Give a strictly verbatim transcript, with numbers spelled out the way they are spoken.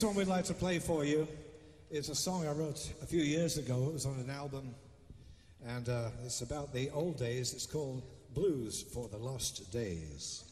The song we'd like to play for you is a song I wrote a few years ago. It was on an album, and uh, it's about the old days. It's called Blues for the Lost Days.